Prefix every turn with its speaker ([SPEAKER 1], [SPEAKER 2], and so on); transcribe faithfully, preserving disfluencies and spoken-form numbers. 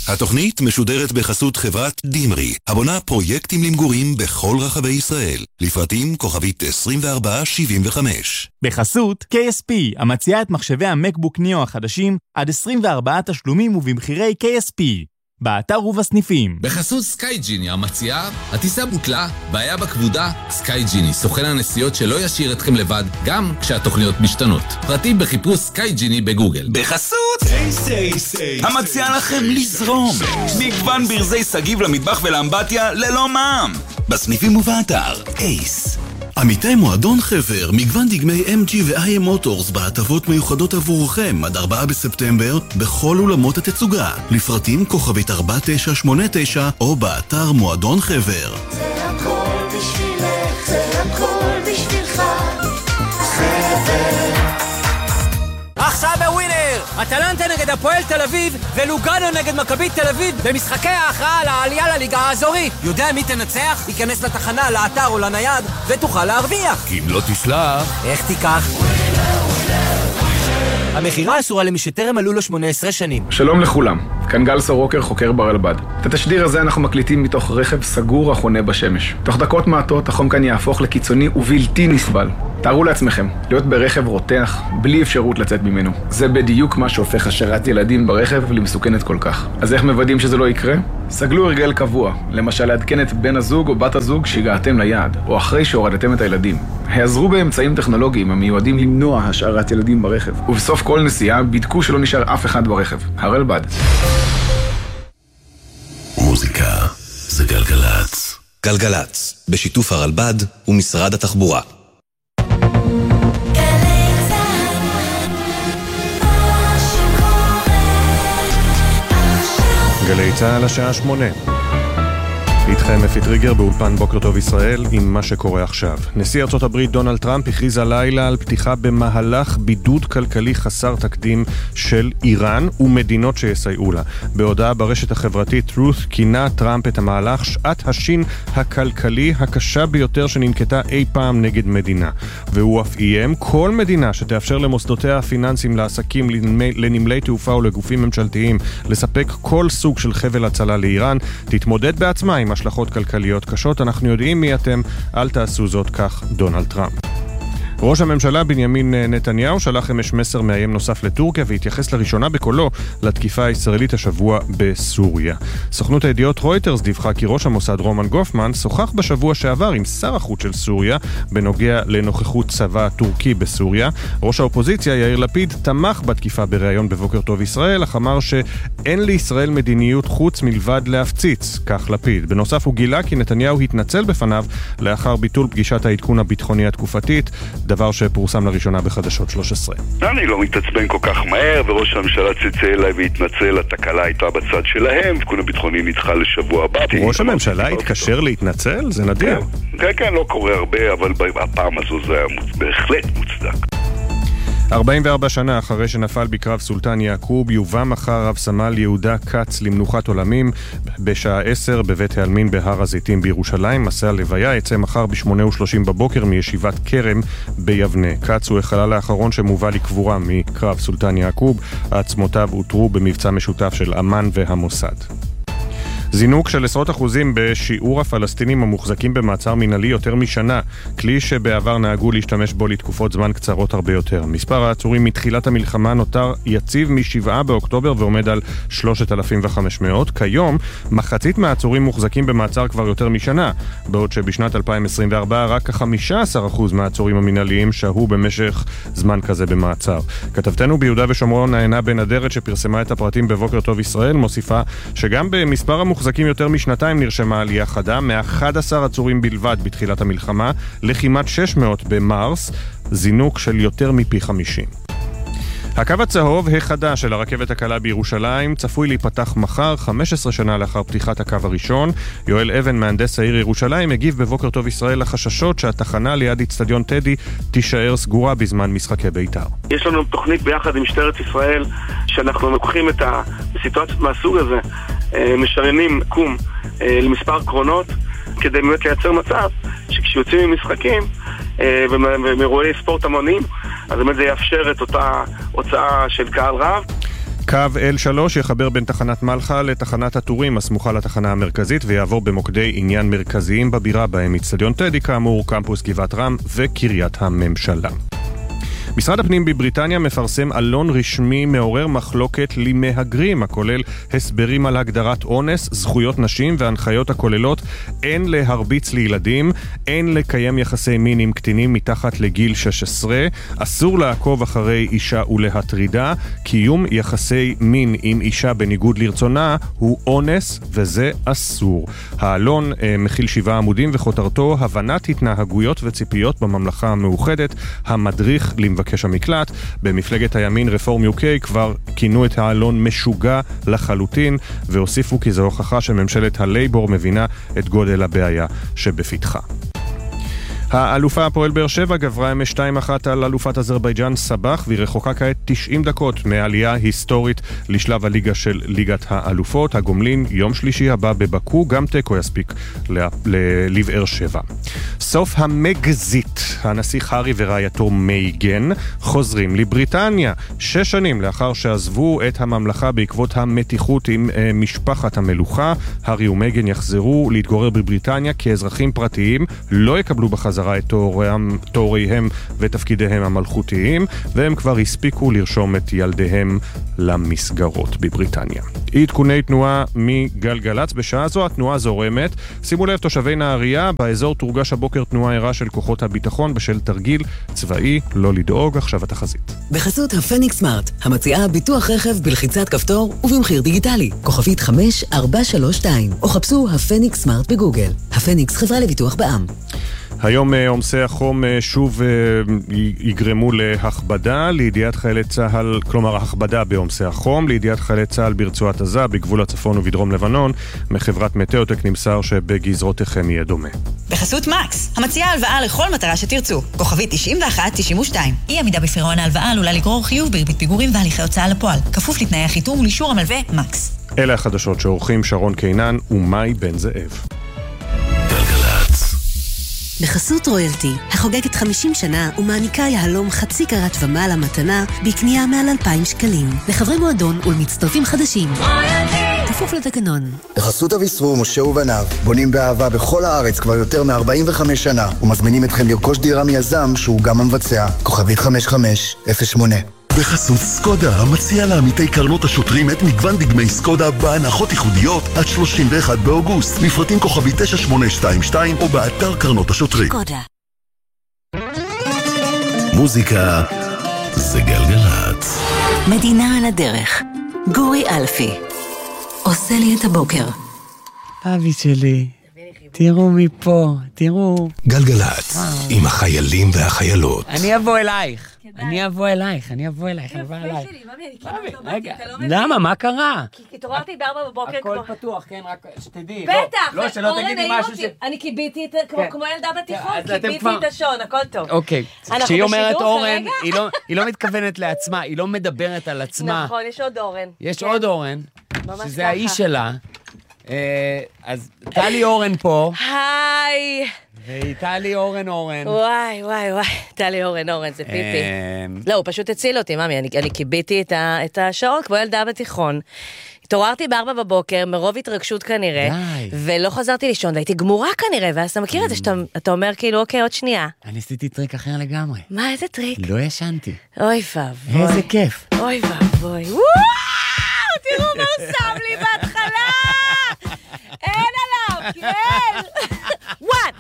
[SPEAKER 1] התוכנית משודרת בחסות חברת דימרי, הבונה פרויקטים למגורים בכל רחבי ישראל. לפרטים כוכבית עשרים וארבע שבעים וחמש.
[SPEAKER 2] בחסות קיי אס פי, המציעה את מחשבי המקבוק ניאו החדשים עד עשרים וארבעה תשלומים ובמחירי קיי אס פי. באתר ובסניפים.
[SPEAKER 3] בחסות סקייג'יני המציעה, הטיסה בוטלה, בעיה בכבודה, סקייג'יני, סוכן הנסיעות שלא ישאיר אתכם לבד, גם כשהתוכניות משתנות. פרטים בחיפוש סקייג'יני בגוגל.
[SPEAKER 4] בחסות המציעה לכם לזרום. מגוון ברזי סגיב למטבח ולאמבטיה ללא מע"מ. בסניפים ובאתר אייס.
[SPEAKER 1] עמיתי מועדון חבר, מגוון דגמי אם ג'י ו-איי אם Motors בהטבות מיוחדות עבורכם עד ארבעה בספטמבר בכל אולמות התצוגה. לפרטים כוכבית ארבע תשע שמונה תשע או באתר מועדון חבר.
[SPEAKER 5] זה הכל בשבילך, זה הכל בשבילך, חבר.
[SPEAKER 6] עכשיו בווינר! אטלנטה נגד הפועל תל אביב ולוגאנו נגד מכבי תל אביב במשחקי ההכרעה לעלייה לליגה האזורית. יודע מי תנצח? ייכנס לתחנה, לאתר או לנייד ותוכל להרוויח.
[SPEAKER 4] כי אם לא תשלח,
[SPEAKER 6] איך תיקח? המחירה אסורה למי שטרם מלאו לו שמונה עשרה שנים.
[SPEAKER 7] שלום לכולם, כאן גל סורוקר, חוקר ברלב"ד. את התשדיר הזה אנחנו מקליטים מתוך רכב סגור החונה בשמש. תוך דקות מעטות החום כאן יהפוך לקיצוני ובלתי נסבל. תארו לעצמכם, להיות ברכב רותח, בלי אפשרות לצאת ממנו. זה בדיוק מה שהופך השארת ילדים ברכב למסוכנת כל כך. אז איך מוודאים שזה לא יקרה? סגלו הרגל קבוע, למשל לעדכן את בן הזוג או בת הזוג שהגעתם ליעד, או אחרי שהורדתם את הילדים. העזרו באמצעים טכנולוגיים המיועדים למנוע השארת ילדים ברכב. ובסוף כל נסיעה בדקו שלא נשאר אף אחד ברכב. הרלב"ד.
[SPEAKER 1] מוזיקה זה גלגלץ.
[SPEAKER 8] גלגלץ, בשיתוף הרלב"ד ומשרד התחבורה.
[SPEAKER 9] גלי צהל השעה שמונה. איתכם אפי טריגר באולפן בוקר טוב ישראל עם מה שקורה עכשיו. נשיא ארצות הברית דונלד טראמפ הכריז הלילה על פתיחה במהלך בידוד כלכלי חסר תקדים של איראן ומדינות שיסייעו לה. בהודעה ברשת החברתית Truth כינה טראמפ את המהלך שעת השין הכלכלי הקשה ביותר שננקטה אי פעם נגד מדינה. והוא אף איים כל מדינה שתאפשר למוסדותיה הפיננסיים לעסקים, לנמלי תעופה ולגופים ממשלתיים לספק כל סוג של חבל הצלה לאיראן, תתמודד בעצמה עם השלכות כלכליות קשות. אנחנו יודעים מי אתם, אל תעשו זאת, כך דונלד טראמפ. ראש הממשלה בנימין נתניהו שלח אמש מסר מאיים נוסף לטורקיה והתייחס לראשונה בקולו לתקיפה הישראלית השבוע בסוריה. סוכנות הידיעות רויטרס דיווחה כי ראש המוסד רומן גופמן שוחח בשבוע שעבר עם שר החוץ של סוריה בנוגע לנוכחות צבא טורקי בסוריה. ראש האופוזיציה יאיר לפיד תמך בתקיפה בריאיון בבוקר טוב ישראל, אך אמר שאין לישראל מדיניות חוץ מלבד להפציץ, כך לפיד. בנוסף הוא גילה כי נתניהו התנצל בפניו לאחר ביטול פגישת העדכון הביטחוני התקופתית, דבר שפורסם לראשונה בחדשות שלוש עשרה.
[SPEAKER 10] אני לא מתעצבן כל כך מהר, וראש הממשלה צצא אליי והתנצל, התקלה הייתה בצד שלהם, העדכון הביטחוני נדחה לשבוע הבא.
[SPEAKER 9] ראש הממשלה התקשר להתנצל? זה נדיר.
[SPEAKER 10] כן, כן, לא קורה הרבה, אבל הפעם הזו זה היה בהחלט מוצדק.
[SPEAKER 9] ארבעים וארבע שנה אחרי שנפל בקרב סולטן יעקוב, יובא מחר רב סמל יהודה קץ למנוחת עולמים בשעה עשר בבית העלמין בהר הזיתים בירושלים. מסע הלוויה יצא מחר ב-שמונה ושלושים בבוקר מישיבת כרם ביבנה. קץ הוא החלל האחרון שמובא לקבורה מקרב סולטן יעקוב. העצמותיו הותרו במבצע משותף של אמן והמוסד. זינוק של עשרות אחוזים בשיעור הפלסטינים המוחזקים במעצר מנהלי יותר משנה, כלי שבעבר נהגו להשתמש בו לתקופות זמן קצרות הרבה יותר. מספר העצורים מתחילת המלחמה נותר יציב משבעה באוקטובר ועומד על שלושת אלפים וחמש מאות. כיום מחצית מהעצורים מוחזקים במעצר כבר יותר משנה, בעוד שבשנת אלפיים עשרים וארבע רק חמישה עשר אחוז מהעצורים המנהליים שהו במשך זמן כזה במעצר. כתבתנו ביהודה ושומרון נענה בן הדרת שפרסמה את הפרטים בבוקר טוב ישראל מוסיפה שגם במספר המוחזקים מוחזקים יותר משנתיים נרשמה עלייה חדה, מ-אחד עשר עצורים בלבד בתחילת המלחמה לכמעט שש מאות במרס, זינוק של יותר מפי חמישים. הקו הצהוב החדש של הרכבת הקלה בירושלים צפוי להיפתח מחר, חמש עשרה שנה לאחר פתיחת הקו הראשון. יואל אבן, מהנדס העיר ירושלים, הגיב בבוקר טוב ישראל לחששות שהתחנה ליד אצטדיון טדי תישאר סגורה בזמן משחקי בית"ר.
[SPEAKER 11] יש לנו תוכנית ביחד עם משטרת ישראל שאנחנו לוקחים את הסיטואציות מהסוג הזה, משריינים קום למספר קרונות כדי באמת לייצר מצב שכשיוצאים ממשחקים ומאירועי ספורט המוניים אז באמת זה יאפשר את אותה הוצאה של קהל רב.
[SPEAKER 9] קו אל שלוש יחבר בין תחנת מלחה לתחנת הטורים הסמוכה לתחנה המרכזית ויעבור במוקדי עניין מרכזיים בבירה בהם אצטדיון טדי כאמור, קמפוס גבעת רם וקריית הממשלה. משרד הפנים בבריטניה מפרסם עלון רשמי מעורר מחלוקת למהגרים, הכולל הסברים על הגדרת אונס, זכויות נשים והנחיות הכוללות אין להרביץ לילדים, אין לקיים יחסי מין עם קטינים מתחת לגיל שש עשרה, אסור לעקוב אחרי אישה ולהטרידה, קיום יחסי מין עם אישה בניגוד לרצונה הוא אונס וזה אסור. העלון אה, מכיל שבעה עמודים וכותרתו הבנת התנהגויות וציפיות בממלכה המאוחדת, המדריך למבקש המקלט. במפלגת הימין רפורם יו קיי כבר כינו את העלון משוגע לחלוטין והוסיפו כי זו הוכחה שממשלת הלייבור מבינה את גודל הבעיה שבפתחה. האלופה הפועל באר שבע גברה אמש שתיים אחת על אלופת אזרבייג'אן סבח והיא רחוקה כעת תשעים דקות מעלייה היסטורית לשלב הליגה של ליגת האלופות. הגומלין יום שלישי הבא בבקו, גם תיקו יספיק לבאר שבע. סוף המגזית, הנסיך הארי ורעייתו מייגן חוזרים לבריטניה שש שנים לאחר שעזבו את הממלכה בעקבות המתיחות עם משפחת המלוכה. הארי ומייגן יחזרו להתגורר בבריטניה כאזרחים פרטיים, לא יקבלו בחזרה את תואריהם, תואריהם ותפקידיהם המלכותיים, והם כבר הספיקו לרשום את ילדיהם למסגרות בבריטניה. עדכוני תנועה מגלגלץ, בשעה זו התנועה זורמת. שימו לב תושבי נהריה, באזור תורגש הבוקר תנועה ערה של כוחות הביטחון בשל תרגיל צבאי, לא לדאוג. עכשיו התחזית.
[SPEAKER 12] בחסות הפניקס סמארט, המציעה ביטוח רכב בלחיצת כפתור ובמחיר דיגיטלי. כוכבית חמש ארבע שלוש שתיים, או חפשו הפניקס סמארט בגוגל. הפניקס חברה לביטוח בע"מ.
[SPEAKER 9] היום עומסי החום שוב יגרמו להכבדה לידיעת חיילי צהל, כלומר הכבדה בעומסי החום לידיעת חיילי צהל ברצועת עזה, בגבול הצפון ובדרום לבנון. מחברת מטאוטק נמסר שבגזרותיכם יהיה דומה.
[SPEAKER 13] בחסות מקס, המציעה הלוואה לכל מטרה שתרצו. כוכבית תשעים ואחת תשעים ושתיים. אי עמידה בפירעון ההלוואה עלולה לגרור חיוב בריבית פיגורים והליכי הוצאה לפועל. כפוף לתנאי החיתום ולאישור המלווה מקס.
[SPEAKER 9] אלה החדשות שעורכים שרון קינן ומאי בן זאב.
[SPEAKER 14] בחסות רויאלטי, החוגגת חמישים שנה ומעניקה יהלום חצי קרת ומעלה מתנה בקנייה מעל אלפיים שקלים. לחברי מועדון ולמצטרפים חדשים. רויאלטי! כפוף לתקנון.
[SPEAKER 15] בחסות אביסרו, משה ובניו, בונים באהבה בכל הארץ כבר יותר מ-ארבעים וחמש שנה, ומזמינים אתכם לרכוש דירה מיזם שהוא גם המבצע. כוכבית חמש חמש אפס שמונה.
[SPEAKER 1] בחסות סקודה, המציע לעמיתי קרנות השוטרים את מגוון דגמי סקודה בהנחות ייחודיות עד שלושים ואחד באוגוסט. לפרטים כוכבי תשע שמונה שתיים שתיים או באתר קרנות השוטרים. סקודה. מוזיקה זה גלגלצ.
[SPEAKER 14] מדינה על הדרך. גורי אלפי. עושה לי את הבוקר.
[SPEAKER 16] אבי שלי, תראו מפה, תראו.
[SPEAKER 1] גלגלצ, עם החיילים והחיילות.
[SPEAKER 16] אני אבוא אלייך. אני אבוא אלייך, אני אבוא אלייך, אני אבוא אלייך. רגע, למה? מה קרה?
[SPEAKER 17] כי התעוררתי בארבע בבוקר.
[SPEAKER 16] הכל פתוח, כן, רק שתדעי.
[SPEAKER 17] בטח!
[SPEAKER 16] לא, שלא תגידי משהו ש...
[SPEAKER 17] אני קיביתי את, כמו ילדה בתיכון, קיביתי את השון, הכל טוב.
[SPEAKER 16] אוקיי, כשהיא אומרת אורן, היא לא מתכוונת לעצמה, היא לא מדברת על עצמה.
[SPEAKER 17] נכון, יש עוד אורן.
[SPEAKER 16] יש עוד אורן, שזה האיש שלה. אז טלי אורן פה.
[SPEAKER 17] היי!
[SPEAKER 16] ואיטלי אורן אורן.
[SPEAKER 17] וואי, וואי, וואי. טלי אורן אורן, זה פיפי. לא, הוא פשוט הציל אותי, ממי. אני קיביתי את השעון כמו ילדה בתיכון. התעוררתי בארבע בבוקר, מרוב התרגשות כנראה, ולא חזרתי לישון, והייתי גמורה כנראה, ואז אתה מכיר את זה שאתה אומר כאילו, אוקיי, עוד שנייה.
[SPEAKER 16] אני עשיתי טריק אחר לגמרי.
[SPEAKER 17] מה, איזה טריק?
[SPEAKER 16] לא ישנתי.
[SPEAKER 17] אוי ואבוי.
[SPEAKER 16] איזה כיף.
[SPEAKER 17] אוי ואבוי. וואו, תראו מה הוא שם לי בהתחלה. אין עליו, כן. וואן,